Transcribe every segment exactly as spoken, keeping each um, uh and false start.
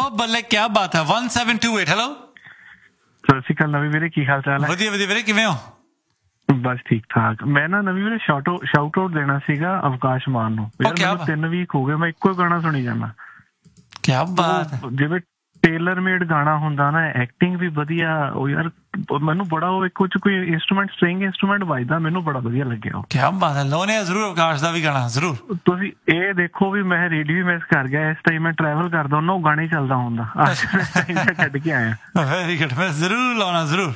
ਬੱਲੇ ਕੀ ਬਾਤ ਹੈ। one seven two eight hello ਸਤਿ ਸ਼੍ਰੀ ਅਕਾਲ ਨਵੀਂ ਵੀਰੇ, ਕੀ ਹਾਲ ਚਾਲ ਹੈ? ਵਧੀਆ ਵਧੀਆ ਵੀਰੇ, ਕਿਵੇਂ ਹੋ? ਬਸ ਠੀਕ ਠਾਕ। ਮੈਂ ਨਾ ਨਵੀਂ ਵੀਰੇ ਸ਼ਾਊਟ ਸ਼ਾਊਟ ਆਊਟ ਦੇਣਾ ਸੀਗਾ ਅਵਕਾਸ਼ ਮਾਨ ਨੂੰ। ਯਾਰ ਤਿੰਨ ਵੀਕ ਹੋ ਗਏ ਮੈਂ ਇੱਕੋ ਗਾਣਾ ਸੁਣੀ ਜਾਂਦਾ। ਕੀ ਬਾਤ ਹੈ। ਜਿਵੇਂ ਟੇਲਰ ਮੇਡ ਗਾਣਾ ਹੁੰਦਾ ਨਾ, ਐਕਟਿੰਗ ਵੀ ਵਧੀਆ। ਉਹ ਯਾਰ ਮੈਨੂੰ ਬੜਾ ਉਹ ਇੱਕ ਕੋਈ ਇੰਸਟਰੂਮੈਂਟ ਸਟ੍ਰਿੰਗ ਇੰਸਟਰੂਮੈਂਟ ਵੱਜਦਾ, ਮੈਨੂੰ ਬੜਾ ਵਧੀਆ ਲੱਗਿਆ ਉਹ। ਕੀ ਬਾਤ ਹੈ। ਲਾਉਣੇ ਜ਼ਰੂਰ ਅਵਕਾਸ਼ ਦਾ ਵੀ ਗਾਣਾ ਜ਼ਰੂਰ। ਤੁਸੀਂ ਇਹ ਦੇਖੋ ਵੀ ਮੈਂ ਰੇਡੀਓ ਵੀ ਮਿਸ ਕਰ ਗਿਆ। ਇਸ ਟਾਈਮ ਮੈਂ ਟਰੈਵਲ ਕਰਦਾ ਹੁੰਦਾ, ਉਹ ਗਾਣੇ ਚੱਲਦਾ ਹੁੰਦਾ। ਛੱਡ ਕੇ ਆਇਆ। ਵੈਰੀ ਗੁੱਡ, ਮੈਂ ਜ਼ਰੂਰ ਲਾਉਣਾ ਜ਼ਰੂਰ।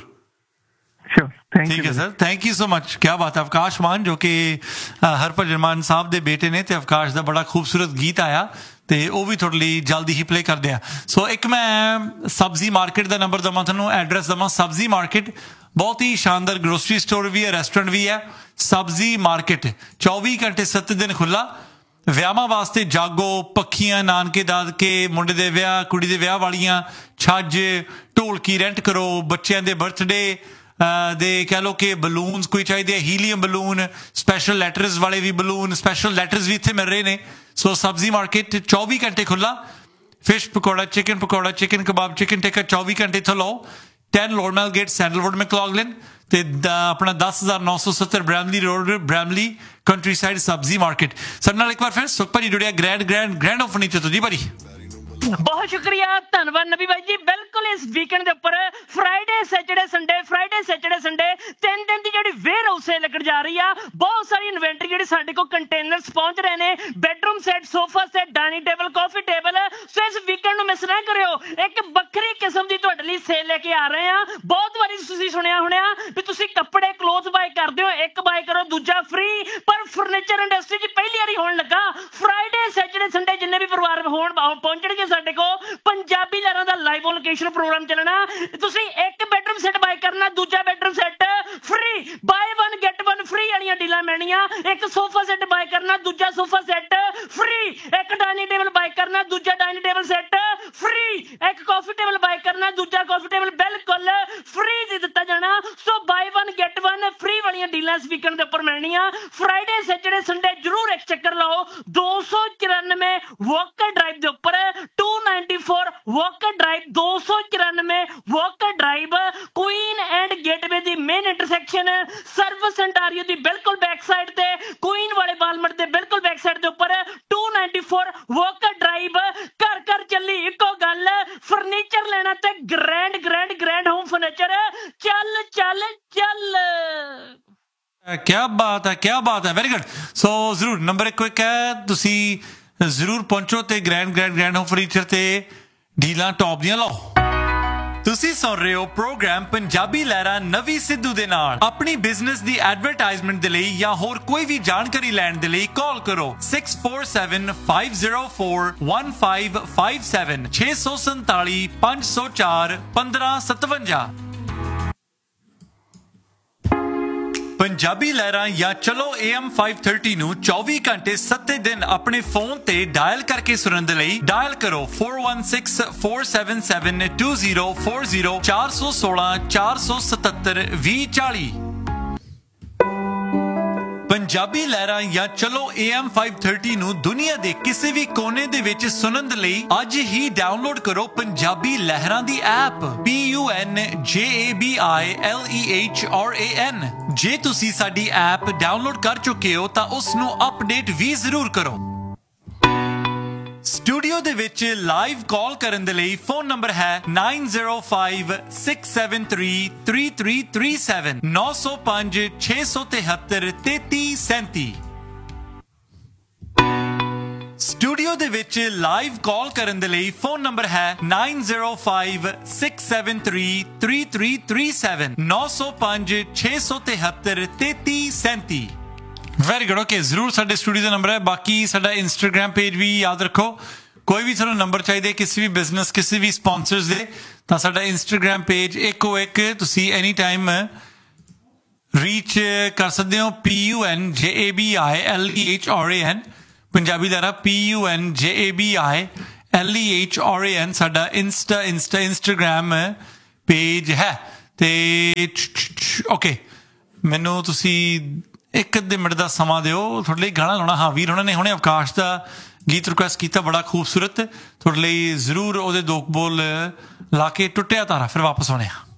ਠੀਕ ਹੈ sir, thank you so much. ਕਿਆ ਬਾਤ ਹੈ। ਅਵਕਾਸ਼ ਮਾਨ ਜੋ ਕਿ ਹਰਭਜਨ ਮਾਨ ਸਾਹਿਬ ਦੇ ਬੇਟੇ ਨੇ, ਤੇ ਅਵਕਾਸ਼ ਦਾ ਬੜਾ ਖੂਬਸੂਰਤ ਗੀਤ ਆਇਆ ਤੇ ਉਹ ਵੀ ਤੁਹਾਡੇ ਲਈ ਜਲਦੀ ਹੀ ਪਲੇ ਕਰਦੇ ਆ। ਸੋ ਇੱਕ ਮੈਂ ਸਬਜ਼ੀ ਮਾਰਕੀਟ ਦਾ ਨੰਬਰ ਦੇਵਾਂ ਤੁਹਾਨੂੰ, ਐਡਰੈਸ ਦੇਵਾਂ। ਸਬਜ਼ੀ ਮਾਰਕੀਟ ਬਹੁਤ ਹੀ ਸ਼ਾਨਦਾਰ ਗਰੋਸਰੀ ਸਟੋਰ ਵੀ ਹੈ, ਰੈਸਟੋਰੈਂਟ ਵੀ ਹੈ। ਸਬਜ਼ੀ ਮਾਰਕੀਟ ਚੌਵੀ ਘੰਟੇ ਸੱਤ ਦਿਨ ਖੁੱਲਾ। ਵਿਆਹਾਂ ਵਾਸਤੇ ਜਾਗੋ, ਪੱਖੀਆਂ, ਨਾਨਕੇ ਦਾਦਕੇ, ਮੁੰਡੇ ਦੇ ਵਿਆਹ, ਕੁੜੀ ਦੇ ਵਿਆਹ ਵਾਲੀਆਂ, ਛੱਜ, ਢੋਲਕੀ ਰੈਂਟ ਕਰੋ, ਬੱਚਿਆਂ ਦੇ ਬਰਥਡੇ ਦੇ ਕਹਿ ਲਓ ਕਿ ਬਲੂਨਸ ਕੋਈ ਚਾਹੀਦੇ ਆ, ਹੀਲੀਅਮ ਬਲੂਨ, ਸਪੈਸ਼ਲ ਲੈਟਰਸ ਵਾਲੇ ਵੀ ਬਲੂਨ, ਸਪੈਸ਼ਲ ਲੈਟਰਸ ਵੀ ਇੱਥੇ ਮਿਲ ਰਹੇ ਨੇ। ਸੋ ਸਬਜ਼ੀ ਮਾਰਕੀਟ ਚੌਵੀ ਘੰਟੇ ਖੁੱਲਾ। Fish pakora, chicken pakora, chicken ਕਬਾਬ, ਚਿਕਨ ਟਿੱਕਾ ਚੌਵੀ ਘੰਟੇ ਇੱਥੋਂ ਲਓ। ਟੈਨ ਲੋਰਮੈਲ ਗੇਟ, ਸੈਂਡਲਵੁੱਡ, ਮੈਕਲੌਗਲਿਨ ਤੇ ਆਪਣਾ ਦਸ ਹਜ਼ਾਰ ਨੌ ਸੌ ਸੱਤਰ Bramley road, Bramley country side ਸਬਜ਼ੀ ਮਾਰਕੀਟ। ਸਾਡੇ ਨਾਲ ਇੱਕ ਵਾਰ ਫਿਰ ਸੁਖ ਭਾਜੀ ਜੁੜਿਆ grand grand grand of furniture ਤੋਂ। ਜੀ ਭਾਜੀ ਬਹੁਤ ਸ਼ੁਕਰੀਆ, ਧੰਨਵਾਦ ਨਬੀ ਬਾਈ ਜੀ। ਬਿਲਕੁਲ ਇਸ ਵੀਕਐਂਡ ਦੇ ਉੱਪਰ Friday Saturday Sunday Friday Saturday Sunday ਤਿੰਨ ਦਿਨ ਦੀ ਜਿਹੜੀ ਵੇਅਰ ਹਾਊਸ ਸੇਲ ਲੱਗਣ ਜਾ ਰਹੀ ਆ। ਬਹੁਤ ਸਾਰੀ ਇਨਵੈਂਟਰੀ ਜਿਹੜੀ ਸਾਡੇ ਕੋਲ ਕੰਟੇਨਰਸ ਪਹੁੰਚ ਰਹੇ ਨੇ, bedroom set, sofa set, dining table, ਕਾਫੀ ਟੇਬਲ। ਸੋ ਇਸ ਵੀਕਐਂਡ ਨੂੰ ਮਿਸ ਨਾ ਕਰਿਓ, ਇੱਕ ਵੱਖਰੀ ਕਿਸਮ ਦੀ ਤੁਹਾਡੇ ਲਈ ਸੇਲ ਲੈ ਕੇ ਆ ਰਹੇ ਆ। ਬਹੁਤ ਵਾਰੀ ਤੁਸੀਂ ਸੁਣਿਆ ਹੋਣਿਆ ਵੀ ਤੁਸੀਂ ਕੱਪੜੇ ਕਲੋਥ ਬਾਏ ਕਰਦੇ ਹੋ, ਇੱਕ ਬਾਏ ਕਰੋ ਦੂਜਾ ਫ੍ਰੀ। ਪਰ ਫਰਨੀਚਰ ਇੰਡਸਟਰੀ 'ਚ ਪਹਿਲੀ ਵਾਰੀ ਹੋਣ ਲੱਗਾ ਫਰਾਈਡੇ ਸੈਟਰਡੇ ਸੰਡੇ ਜਿੰਨੇ ਵੀ ਪਰਿਵਾਰ ਹੋਣ ਪਹੁੰਚਣਗੇ ਸਾਡੇ ਕੋਲ, ਪੰਜਾਬੀ ਲਹਿਰਾਂ ਦਾ ਲਾਈਵ ਲੋਕੇਸ਼ਨ ਪ੍ਰੋਗਰਾਮ ਚੱਲਣਾ। ਤੁਸੀਂ ਇੱਕ ਬੈਡਰੂਮ ਸੈੱਟ ਬਾਏ ਕਰਨਾ, ਦੂਜਾ bedroom set free, bye one get one free ਵਾਲੀਆਂ ਡੀਲਾਂ ਮਿਲਣੀਆਂ। ਇੱਕ ਸੋਫਾ ਸੈੱਟ ਬਾਏ ਕਰਨਾ, ਦੂਜਾ ਸੋਫਾ ਸੈੱਟ ਫ੍ਰੀ। ਇੱਕ ਡਾਈਨਿੰਗ ਟੇਬਲ ਬਾਏ ਕਰਨਾ, ਦੂਜਾ ਡਾਈਨਿੰਗ ਟੇਬਲ ਸੈੱਟ ਫ੍ਰੀ। ਇੱਕ ਕਾਫੀ ਟੇਬਲ ਬਾਏ ਕਰਨਾ, ਦੂਜਾ ਕਾਫੀ ਟੇਬਲ ਬਿਲਕੁਲ ਫ੍ਰੀ ਦੇ ਦਿੱਤਾ ਜਾਣਾ। So bye one get one free ਵਾਲੀਆਂ ਡੀਲਾਂ ਇਸ ਵੀਕਐਂਡ ਦੇ ਉੱਪਰ ਮਿਲਣੀਆਂ। ਫਰਾਈਡੇ ਸੈਟਰਡੇ ਸੰਡੇ ਜ਼ਰੂਰ ਇੱਕ ਚੱਕਰ ਲਾਓ। ਦੋ ਸੌ ਚੁਰਾਨਵੇਂ ਵਾਕਰ ਡਰਾਈਵ ਦੇ ਉੱਪਰ to ninety four Walker drive, ਦੋ ਸੌ ਚੁਰਾਨਵੇਂ Walker drive, Queen and gateway the main intersection, service ਸੈਂਟਾਰੀਓ ਦੀ ਬਿਲਕੁਲ ਬੈਕ ਸਾਈਡ ਤੇ, ਕੁਈਨ ਵਾਲੇ ਬਾਲਮਟ ਦੇ ਬਿਲਕੁਲ ਬੈਕ ਸਾਈਡ ਦੇ ਉੱਪਰ to ninety four Walker drive. ਘਰ ਘਰ ਚੱਲੀ ਇੱਕੋ ਗੱਲ, ਫਰਨੀਚਰ ਲੈਣਾ ਤੇ grand grand grand home furniture. ਚੱਲ ਚੱਲ ਚੱਲ। ਕਿਆ ਬਾਤ ਹੈ, ਕਿਆ ਬਾਤ ਹੈ, ਵੈਰੀ ਗੁੱਡ। ਸੋ ਜ਼ਰੂਰ ਨੰਬਰ ਇੱਕ ਇੱਕ ਹੈ, ਤੁਸੀਂ ਜ਼ਰੂਰ ਪਹੁੰਚੋ ਤੇ grand grand grand home furniture ਤੇ ਡੀਲਾਂ ਟੌਪ ਦੀਆਂ ਲਾਓ। ਤੁਸੀਂ ਸੁਣ ਰਹੇ ਹੋ ਪ੍ਰੋਗਰਾਮ ਪੰਜਾਬੀ ਲਹਿਰਾਂ ਨਵੀਂ ਸਿੱਧੂ ਦੇ ਨਾਲ। ਆਪਣੀ ਬਿਜ਼ਨਸ ਦੀ ਐਡਵਰਟਾਈਜ਼ਮੈਂਟ ਦੇ ਲਈ ਜਾਂ ਹੋਰ ਕੋਈ ਵੀ ਜਾਣਕਾਰੀ ਲੈਣ ਦੇ ਲਈ ਕਾਲ ਕਰੋ six four seven five zero four one five five seven ਛੇ ਸੌ ਸੰਤਾਲੀ ਪੰਜ ਸੌ ਚਾਰ ਪੰਦਰਾਂ ਸਤਵੰਜਾ। ਪੰਜਾਬੀ ਲਹਿਰਾਂ ਜਾਂ ਚਲੋ A M five thirty ਨੂੰ ਚੌਵੀ ਘੰਟੇ ਸੱਤੇ ਦਿਨ ਆਪਣੇ ਫੋਨ ਤੇ ਡਾਇਲ ਕਰਕੇ ਸੁਣਨ ਦੇ ਲਈ ਡਾਇਲ ਕਰੋ four one six four seven seven two zero four zero ਚਾਰ ਸੌ ਸੋਲਾਂ ਚਾਰ ਸੌ ਸਤੱਤਰ ਵੀਹ ਚਾਲੀ। ਪੰਜਾਬੀ ਲਹਿਰਾਂ ਜਾਂ ਚਲੋ A M five thirty ਨੂੰ ਦੁਨੀਆ ਦੇ ਕਿਸੇ ਵੀ ਕੋਨੇ ਦੇ ਵਿੱਚ ਸੁਣਨ ਦੇ ਲਈ ਅੱਜ ਹੀ ਡਾਊਨਲੋਡ ਕਰੋ ਪੰਜਾਬੀ ਲਹਿਰਾਂ ਦੀ app P U N J A B I L E H R A N। ਜੇ ਤੁਸੀਂ ਸਾਡੀ ਐਪ ਡਾਊਨਲੋਡ ਕਰ ਚੁੱਕੇ ਹੋ ਤਾਂ ਉਸ ਨੂੰ ਅਪਡੇਟ ਵੀ ਜ਼ਰੂਰ ਕਰੋ। ਸਟੂਡੀਓ ਦੇ ਵਿੱਚ ਲਾਈਵ ਕਾਲ ਕਰਨ ਦੇ ਲਈ ਫੋਨ ਨੰਬਰ ਹੈ nine zero five six seven three three three three seven ਨੌ ਸੌ ਪੰਜ ਛੇ ਸੌ ਤਿਹੱਤਰ ਤੇਤੀ ਸੈਂਤੀ। ਸਟੂਡੀਓ ਦੇ ਵਿੱਚ ਲਾਈਵ ਕਾਲ ਕਰਨ ਦੇ ਲਈ ਫੋਨ ਨੰਬਰ ਹੈ nine zero five six seven three three three three seven ਨੌ ਸੌ ਪੰਜ ਛੇ ਸੌ ਤਿਹੱਤਰ ਤੇਤੀ ਸੈਂਤੀ। ਵੈਰੀ ਗੁੱਡ, ਓਕੇ, ਜ਼ਰੂਰ ਸਾਡੇ ਸਟੂਡੀਓ ਦਾ ਨੰਬਰ ਹੈ। ਬਾਕੀ ਸਾਡਾ ਇੰਸਟਾਗ੍ਰਾਮ ਪੇਜ ਵੀ ਯਾਦ ਰੱਖੋ। ਕੋਈ ਵੀ ਤੁਹਾਨੂੰ ਨੰਬਰ ਚਾਹੀਦੇ ਕਿਸੇ ਵੀ ਬਿਜ਼ਨਸ, ਕਿਸੇ ਵੀ ਸਪਾਂਸਰਸ ਦੇ, ਤਾਂ ਸਾਡਾ ਇੰਸਟਾਗ੍ਰਾਮ ਪੇਜ ਇੱਕੋ ਇੱਕ ਤੁਸੀਂ ਐਨੀ ਟਾਈਮ ਰੀਚ ਕਰ ਸਕਦੇ ਹੋ। P U N J A B I L E H R A N Punjabi ਲਹਿਰਾਂ P U N J A B I L E H R A N ਸਾਡਾ Insta Insta Instagram page ਹੈ। ਤੇ okay, ਮੈਨੂੰ ਤੁਸੀਂ ਇੱਕ ਅੱਧੇ minute ਦਾ ਸਮਾਂ ਦਿਓ, ਤੁਹਾਡੇ ਲਈ ਗਾਣਾ ਲਾਉਣਾ। ਹਾਂ ਵੀਰ ਉਹਨਾਂ ਨੇ ਹੁਣੇ ਅਵਕਾਸ਼ ਦਾ ਗੀਤ ਰਿਕੁਐਸਟ ਕੀਤਾ ਬੜਾ ਖੂਬਸੂਰਤ ਤੁਹਾਡੇ ਲਈ ਜ਼ਰੂਰ ਉਹਦੇ ਦੋ ਬੋਲ ਲਾ ਕੇ ਟੁੱਟਿਆ ਤਾਰਾ ਫਿਰ ਵਾਪਸ ਆਉਣੇ ਆ